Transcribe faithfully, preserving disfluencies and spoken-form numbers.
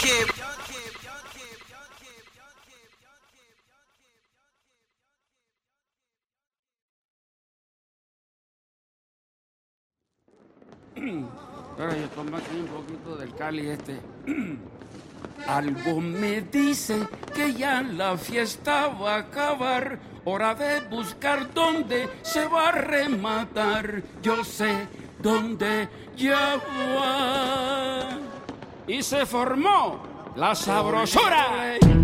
Ahora yo tomo aquí un poquito del Cali este. Algo me dice que ya la fiesta va a acabar. Hora de buscar dónde se va a rematar. Yo sé dónde ya va. Y se formó la sabrosura.